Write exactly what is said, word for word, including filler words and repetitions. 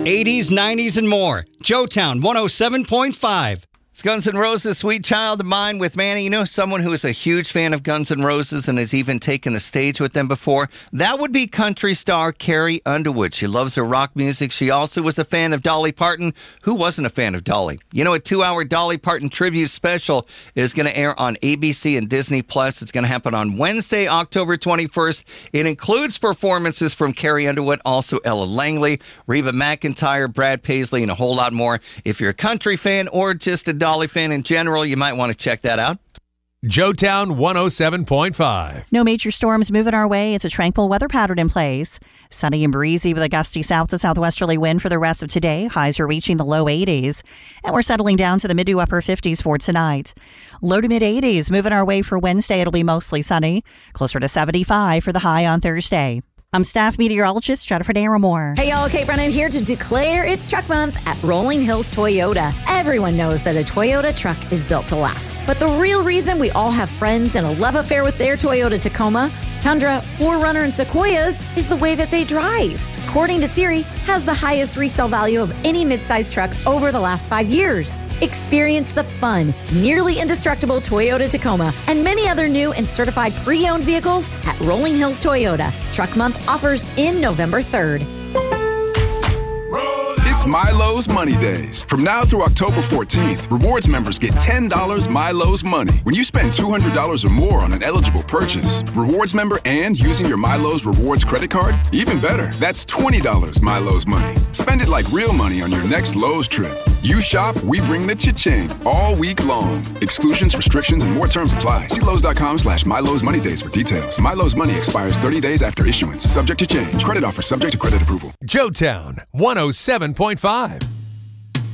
eighties, nineties, and more. Joetown one oh seven point five. It's Guns N' Roses, Sweet Child of Mine with Manny. You know someone who is a huge fan of Guns N' Roses and has even taken the stage with them before? That would be country star Carrie Underwood. She loves her rock music. She also was a fan of Dolly Parton. Who wasn't a fan of Dolly? You know, a two-hour Dolly Parton tribute special is going to air on A B C and Disney Plus. It's going to happen on Wednesday, October twenty-first. It includes performances from Carrie Underwood, also Ella Langley, Reba McEntire, Brad Paisley, and a whole lot more. If you're a country fan or just a Dolly fan in general, you might want to check that out. Joetown one oh seven point five. No major storms moving our way. It's a tranquil weather pattern in place. Sunny and breezy with a gusty south to southwesterly wind for the rest of today. Highs are reaching the low eighties. And we're settling down to the mid to upper fifties for tonight. Low to mid eighties moving our way for Wednesday. It'll be mostly sunny. Closer to seventy-five for the high on Thursday. I'm staff meteorologist Jennifer Naramore. Hey y'all, Kate Brennan here to declare it's Truck Month at Rolling Hills Toyota. Everyone knows that a Toyota truck is built to last. But the real reason we all have friends and a love affair with their Toyota Tacoma, Tundra, four runner, and Sequoias is the way that they drive. According to Siri, has the highest resale value of any midsize truck over the last five years. Experience the fun, nearly indestructible Toyota Tacoma and many other new and certified pre-owned vehicles at Rolling Hills Toyota. Truck Month offers in November third. It's Milo's Money Days. From now through October fourteenth, rewards members get ten dollars Milo's Money when you spend two hundred dollars or more on an eligible purchase. Rewards member and using your Milo's Rewards credit card? Even better, that's twenty dollars Milo's Money. Spend it like real money on your next Lowe's trip. You shop, we bring the cha-ching all week long. Exclusions, restrictions, and more terms apply. See Lowe's.com slash Milo's Money Days for details. Milo's Money expires thirty days after issuance. Subject to change. Credit offer subject to credit approval. Joetown one oh seven point five.